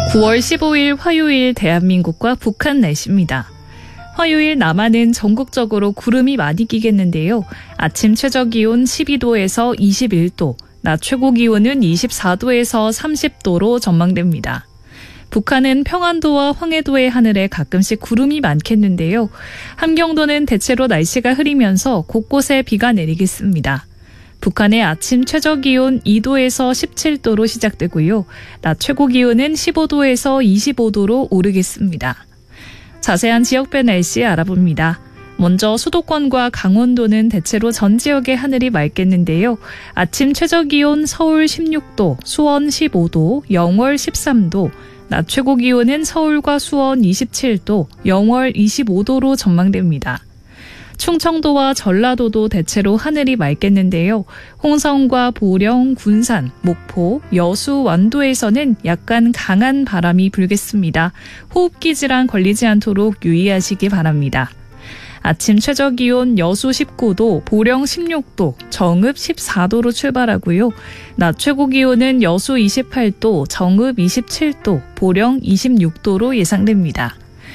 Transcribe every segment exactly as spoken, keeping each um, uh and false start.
구월 십오일 화요일 대한민국과 북한 날씨입니다. 화요일 남한은 전국적으로 구름이 많이 끼겠는데요. 아침 최저기온 십이도에서 이십일도, 낮 최고기온은 이십사도에서 삼십도로 전망됩니다. 북한은 평안도와 황해도의 하늘에 가끔씩 구름이 많겠는데요. 함경도는 대체로 날씨가 흐리면서 곳곳에 비가 내리겠습니다. 북한의 아침 최저기온 이도에서 십칠도로 시작되고요. 낮 최고기온은 십오도에서 이십오도로 오르겠습니다. 자세한 지역별 날씨 알아봅니다. 먼저 수도권과 강원도는 대체로 전 지역의 하늘이 맑겠는데요. 아침 최저기온 서울 십육도, 수원 십오도, 영월 십삼도, 낮 최고기온은 서울과 수원 이십칠도, 영월 이십오도로 전망됩니다. 충청도와 전라도도 대체로 하늘이 맑겠는데요. 홍성과 보령, 군산, 목포, 여수, 완도에서는 약간 강한 바람이 불겠습니다. 호흡기 질환 걸리지 않도록 유의하시기 바랍니다. 아침 최저기온 여수 십구도, 보령 십육도, 정읍 십사도로 출발하고요. 낮 최고기온은 여수 이십팔도, 정읍 이십칠도, 보령 이십육도로 예상됩니다.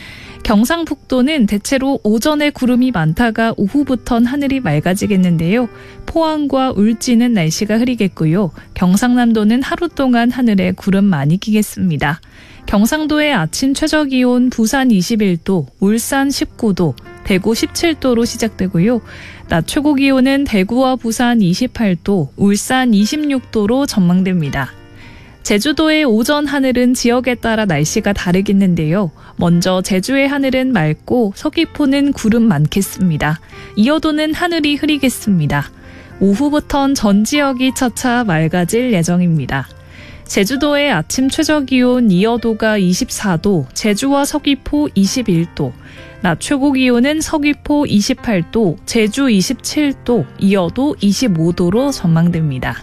경상북도는 대체로 오전에 구름이 많다가 오후부턴 하늘이 맑아지겠는데요. 포항과 울진은 날씨가 흐리겠고요. 경상남도는 하루 동안 하늘에 구름 많이 끼겠습니다. 경상도의 아침 최저기온 부산 이십일도, 울산 십구도, 대구 십칠도로 시작되고요. 낮 최고기온은 대구와 부산 이십팔도, 울산 이십육도로 전망됩니다. 제주도의 오전 하늘은 지역에 따라 날씨가 다르겠는데요. 먼저 제주의 하늘은 맑고 서귀포는 구름 많겠습니다. 이어도는 하늘이 흐리겠습니다. 오후부턴 전 지역이 차차 맑아질 예정입니다. 제주도의 아침 최저기온 이어도가 이십사도, 제주와 서귀포 이십일도, 낮 최고기온은 서귀포 이십팔도, 제주 이십칠도, 이어도 이십오도로 전망됩니다.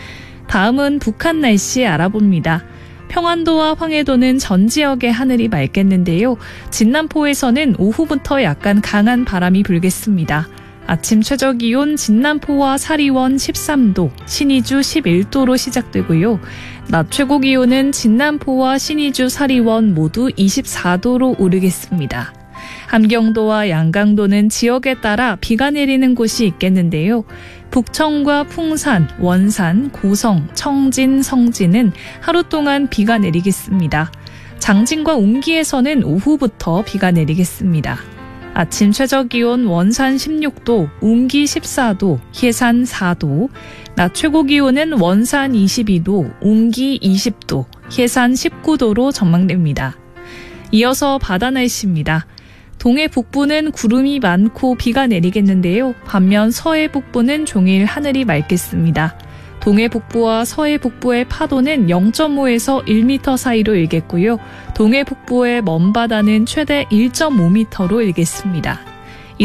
다음은 북한 날씨 알아봅니다. 평안도와 황해도는 전 지역의 하늘이 맑겠는데요. 진남포에서는 오후부터 약간 강한 바람이 불겠습니다. 아침 최저기온 진남포와 사리원 십삼도, 신의주 십일도로 시작되고요. 낮 최고기온은 진남포와 신의주, 사리원 모두 이십사도로 오르겠습니다. 함경도와 양강도는 지역에 따라 비가 내리는 곳이 있겠는데요. 북청과 풍산, 원산, 고성, 청진, 성진은 하루 동안 비가 내리겠습니다. 장진과 웅기에서는 오후부터 비가 내리겠습니다. 아침 최저기온 원산 십육도, 웅기 십사도, 해산 사도, 낮 최고기온은 원산 이십이도, 웅기 이십도, 해산 십구도로 전망됩니다. 이어서 바다 날씨입니다. 동해 북부는 구름이 많고 비가 내리겠는데요. 반면 서해 북부는 종일 하늘이 맑겠습니다. 동해 북부와 서해 북부의 파도는 영점오에서 일 미터 사이로 일겠고요. 동해 북부의 먼바다는 최대 일 점오 미터로 일겠습니다.